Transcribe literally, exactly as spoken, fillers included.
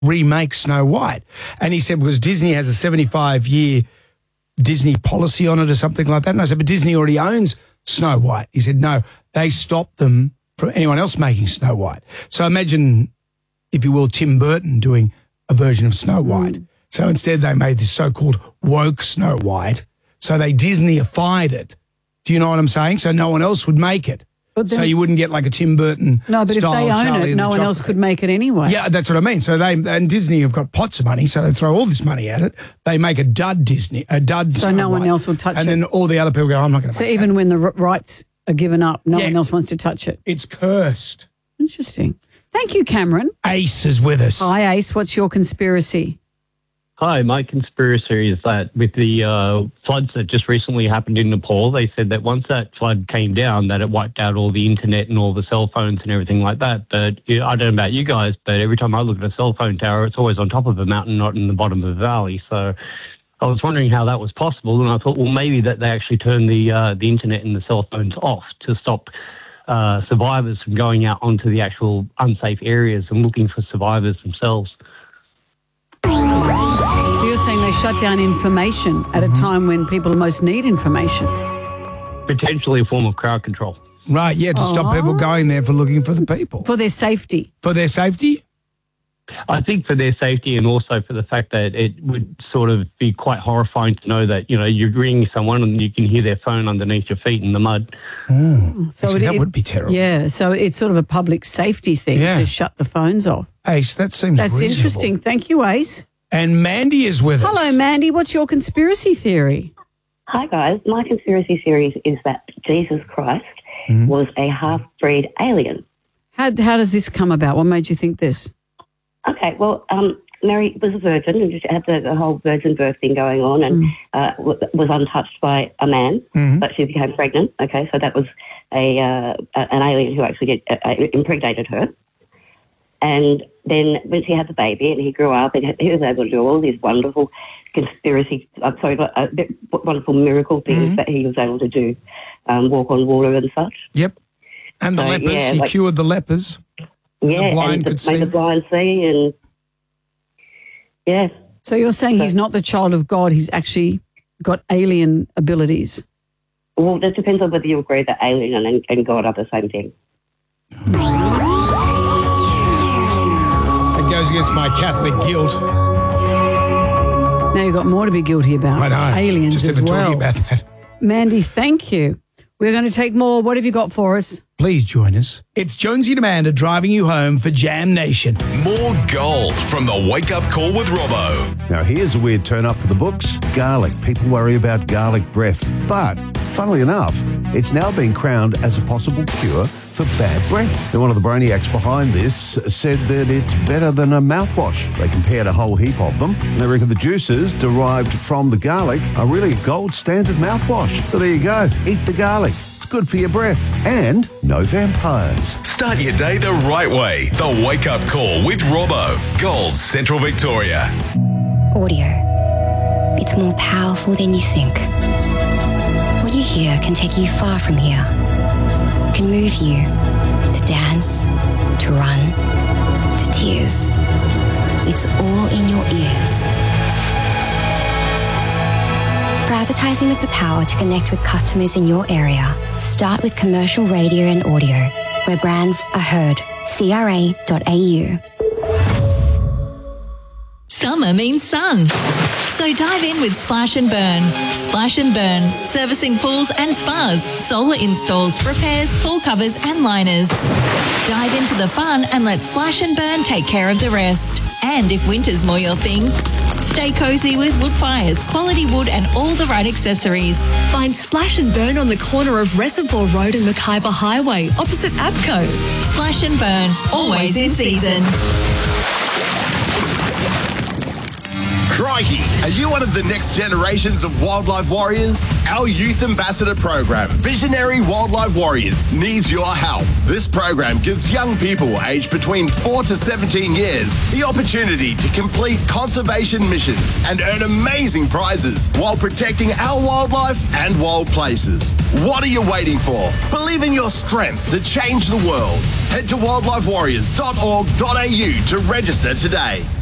remake Snow White. And he said, because Disney has a seventy-five year Disney policy on it or something like that. And I said, but Disney already owns Snow White. He said, no, they stopped them from anyone else making Snow White. So imagine, if you will, Tim Burton doing a version of Snow White. Mm. So instead they made this so-called woke Snow White. So they Disneyified it. Do you know what I'm saying? So no one else would make it. But then, so you wouldn't get like a Tim Burton No, but if they own Charlie it, no one else could make it anyway. Yeah, that's what I mean. So they and Disney have got pots of money, so they throw all this money at it. They make a dud Disney, a dud. So no one else will touch and it. And then all the other people go, I'm not going to. So make even that. when the r- rights are given up, no yeah. one else wants to touch it. It's cursed. Interesting. Thank you, Cameron. Ace is with us. Hi, Ace. What's your conspiracy? Hi, my conspiracy is that with the uh, floods that just recently happened in Nepal, they said that once that flood came down, that it wiped out all the internet and all the cell phones and everything like that. But you know, I don't know about you guys, but every time I look at a cell phone tower, it's always on top of a mountain, not in the bottom of the valley. So I was wondering how that was possible, and I thought, well, maybe that they actually turned the uh, the internet and the cell phones off to stop uh, survivors from going out onto the actual unsafe areas and looking for survivors themselves. So you're saying they shut down information at mm-hmm. a time when people most need information? Potentially a form of crowd control. Right, yeah, to oh. stop people going there for looking for the people. For their safety. For their safety? I think for their safety, and also for the fact that it would sort of be quite horrifying to know that, you know, you're ringing someone and you can hear their phone underneath your feet in the mud. Mm. So Actually, it, that would be terrible. Yeah, so it's sort of a public safety thing yeah. to shut the phones off. Ace, that seems That's reasonable. interesting. Thank you, Ace. And Mandy is with Hello, us. Hello, Mandy. What's your conspiracy theory? Hi, guys. My conspiracy theory is that Jesus Christ mm-hmm. was a half-breed alien. How, how does this come about? What made you think this? Okay, well, um, Mary was a virgin and just had the, the whole virgin birth thing going on and mm. uh, w- was untouched by a man, mm-hmm. but she became pregnant. Okay, so that was a uh, an alien who actually get, uh, impregnated her. And then when she had the baby and he grew up and he was able to do all these wonderful conspiracy, I'm sorry, uh, wonderful miracle things mm-hmm. that he was able to do, um, walk on water and such. Yep. And the so, lepers, yeah, he like, cured the lepers. Yeah, the blind and could made see. the blind see and, yeah. So you're saying so, he's not the child of God, he's actually got alien abilities? Well, that depends on whether you agree that alien and, and God are the same thing. It goes against my Catholic guilt. Now you've got more to be guilty about. I know. Aliens Just as even well. talking about that. Mandy, thank you. We're going to take more. What have you got for us? Please join us. It's Jonesy and Amanda driving you home for Jam Nation. More gold from the Wake Up Call with Robbo. Now, here's a weird turn up for the books. Garlic. People worry about garlic breath. But, funnily enough, it's now been crowned as a possible cure for bad breath. Now, one of the brainiacs behind this said that it's better than a mouthwash. They compared a whole heap of them, and they reckon the juices derived from the garlic are really a gold standard mouthwash. So there you go. Eat the garlic. Good for your breath. And no vampires. Start your day the right way. The Wake Up Call with Robbo. Gold Central Victoria. Audio. It's more powerful than you think. What you hear can take you far from here. It can move you to dance, to run, to tears. It's all in your ears. For advertising with the power to connect with customers in your area, start with commercial radio and audio, where brands are heard. C R A dot A U. Summer means sun. So dive in with Splash and Burn. Splash and Burn, servicing pools and spas, solar installs, repairs, pool covers and liners. Dive into the fun and let Splash and Burn take care of the rest. And if winter's more your thing, stay cozy with wood fires, quality wood and all the right accessories. Find Splash and Burn on the corner of Reservoir Road and Mackay Highway, opposite ABCO. Splash and Burn, always in season. Crikey, are you one of the next generations of wildlife warriors? Our Youth Ambassador program, Visionary Wildlife Warriors, needs your help. This program gives young people aged between four to seventeen years the opportunity to complete conservation missions and earn amazing prizes while protecting our wildlife and wild places. What are you waiting for? Believe in your strength to change the world. Head to wildlife warriors dot org dot a u to register today.